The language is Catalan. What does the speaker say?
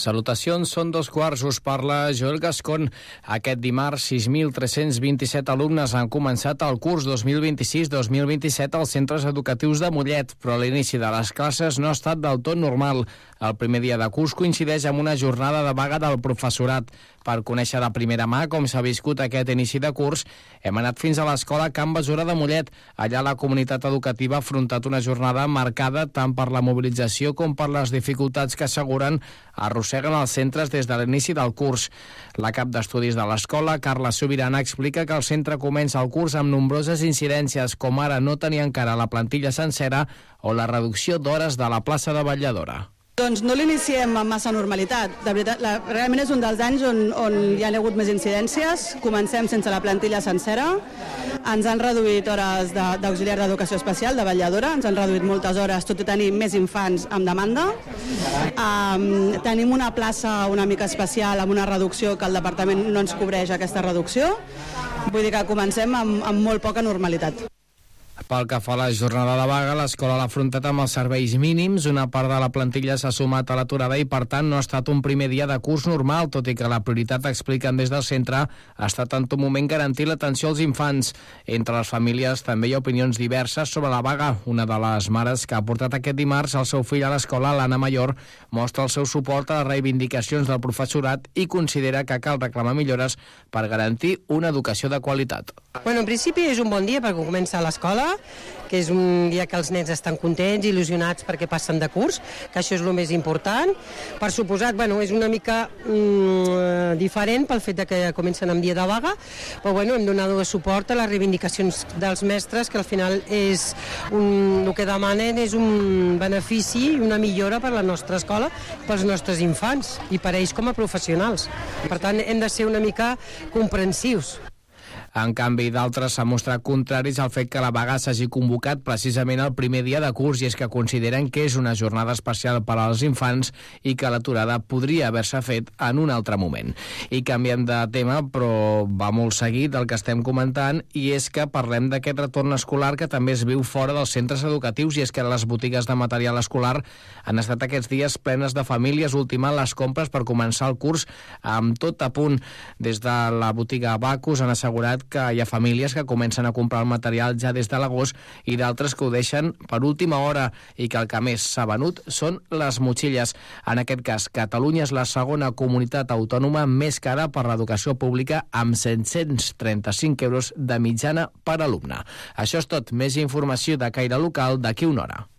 Salutacions, són 2:15, us parla Joel Gascon. Aquest dimarts, 6.327 alumnes han començat el curs 2026-2027 als centres educatius de Mollet, però l'inici de les classes no ha estat del tot normal. El primer dia de curs coincideix amb una jornada de vaga del professorat. Per conèixer de primera mà com s'ha viscut aquest inici de curs, hem anat fins a l'escola Can Besora de Mollet. Allà la comunitat educativa ha afrontat una jornada marcada tant per la mobilització com per les dificultats que asseguren arrosseguen els centres des de l'inici del curs. La cap d'estudis de l'escola, Carla Sobirana, explica que el centre comença el curs amb nombroses incidències, com ara no tenir encara la plantilla sencera o la reducció d'hores de la plaça de vetlladora. Doncs no l'iniciem amb massa normalitat. De veritat, realment és un dels anys on hi ha hagut més incidències. Comencem sense la plantilla sencera. Ens han reduït hores d'auxiliar d'educació especial, de vetlladora. Ens han reduït moltes hores, tot i tenir més infants amb demanda. Tenim una plaça una mica especial amb una reducció que el departament no ens cobreix aquesta reducció. Vull dir que comencem amb molt poca normalitat. Pel que fa a la jornada de vaga, l'escola l'ha afrontat amb els serveis mínims. Una part de la plantilla s'ha sumat a l'aturada i, per tant, no ha estat un primer dia de curs normal, tot i que la prioritat, expliquen des del centre, ha estat en tot moment garantir l'atenció als infants. Entre les famílies també hi ha opinions diverses sobre la vaga. Una de les mares que ha portat aquest dimarts el seu fill a l'escola, l'Anna Mayor, mostra el seu suport a les reivindicacions del professorat i considera que cal reclamar millores per garantir una educació de qualitat. Bueno, en principi és un bon dia perquè comença a l'escola, que és un dia que els nens estan contents, il·lusionats perquè passen de curs, que això és el més important. Per suposat, bueno, és una mica diferent pel fet de que comencen amb dia de vaga, però bueno, hem donat suport a les reivindicacions dels mestres, que al final el que demanen és un benefici i una millora per la nostra escola, pels nostres infants i per ells com a professionals. Per tant, hem de ser una mica comprensius. En canvi, d'altres s'han mostrat contraris al fet que la vaga s'hagi convocat precisament el primer dia de curs, i és que consideren que és una jornada especial per als infants i que l'aturada podria haver-se fet en un altre moment. I canviem de tema, però va molt seguit del que estem comentant, i és que parlem d'aquest retorn escolar que també es viu fora dels centres educatius, i és que les botigues de material escolar han estat aquests dies plenes de famílies ultimant les compres per començar el curs amb tot a punt. Des de la botiga Bacus han assegurat que hi ha famílies que comencen a comprar el material ja des de l'agost i d'altres que ho deixen per última hora, i que el que més s'ha venut són les motxilles. En aquest cas, Catalunya és la segona comunitat autònoma més cara per l'educació pública, amb 735 euros de mitjana per alumne. Això és tot. Més informació de caire local d'aquí una hora.